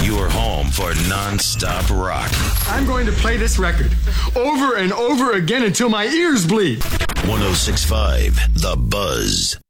Your home for non-stop rock. I'm going to play this record over and over again until my ears bleed. 106.5 The Buzz.